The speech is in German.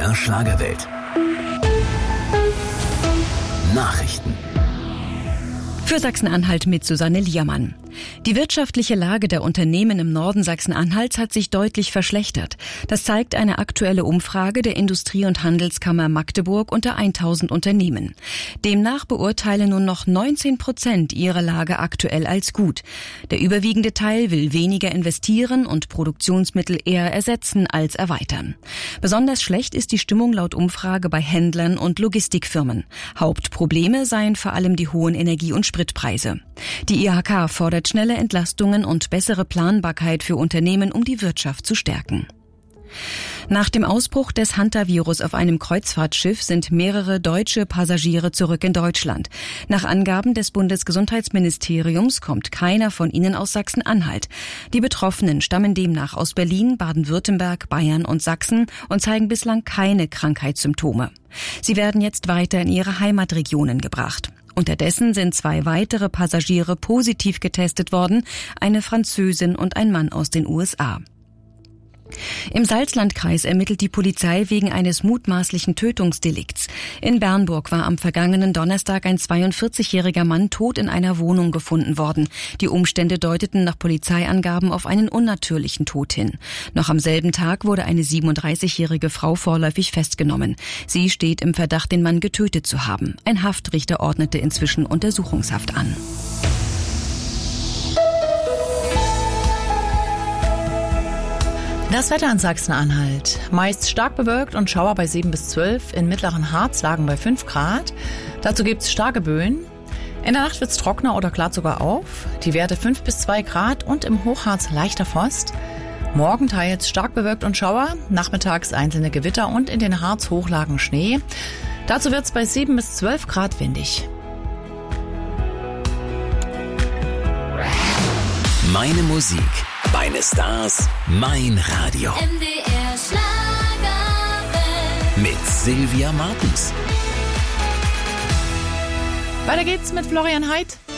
MDR Schlagerwelt. Nachrichten. Für Sachsen-Anhalt mit Susanne Liermann. Die wirtschaftliche Lage der Unternehmen im Norden Sachsen-Anhalts hat sich deutlich verschlechtert. Das zeigt eine aktuelle Umfrage der Industrie- und Handelskammer Magdeburg unter 1000 Unternehmen. Demnach beurteilen nur noch 19% ihre Lage aktuell als gut. Der überwiegende Teil will weniger investieren und Produktionsmittel eher ersetzen als erweitern. Besonders schlecht ist die Stimmung laut Umfrage bei Händlern und Logistikfirmen. Hauptprobleme seien vor allem die hohen Energie- und Spritpreise. Die IHK fordert schnelle Entlastungen und bessere Planbarkeit für Unternehmen, um die Wirtschaft zu stärken. Nach dem Ausbruch des Hantavirus auf einem Kreuzfahrtschiff sind mehrere deutsche Passagiere zurück in Deutschland. Nach Angaben des Bundesgesundheitsministeriums kommt keiner von ihnen aus Sachsen-Anhalt. Die Betroffenen stammen demnach aus Berlin, Baden-Württemberg, Bayern und Sachsen und zeigen bislang keine Krankheitssymptome. Sie werden jetzt weiter in ihre Heimatregionen gebracht. Unterdessen sind 2 weitere Passagiere positiv getestet worden, eine Französin und ein Mann aus den USA. Im Salzlandkreis ermittelt die Polizei wegen eines mutmaßlichen Tötungsdelikts. In Bernburg war am vergangenen Donnerstag ein 42-jähriger Mann tot in einer Wohnung gefunden worden. Die Umstände deuteten nach Polizeiangaben auf einen unnatürlichen Tod hin. Noch am selben Tag wurde eine 37-jährige Frau vorläufig festgenommen. Sie steht im Verdacht, den Mann getötet zu haben. Ein Haftrichter ordnete inzwischen Untersuchungshaft an. Das Wetter in Sachsen-Anhalt. Meist stark bewölkt und Schauer bei 7 bis 12. In mittleren Harzlagen bei 5 Grad. Dazu gibt's starke Böen. In der Nacht wird's trockener oder klart sogar auf. Die Werte 5 bis 2 Grad und im Hochharz leichter Frost. Morgen teils stark bewölkt und Schauer. Nachmittags einzelne Gewitter und in den Harzhochlagen Schnee. Dazu wird's bei 7 bis 12 Grad windig. Meine Musik, meine Stars, mein Radio. MDR Schlagerwelt. Mit Sylvia Martens. Weiter geht's mit Florian Heidt.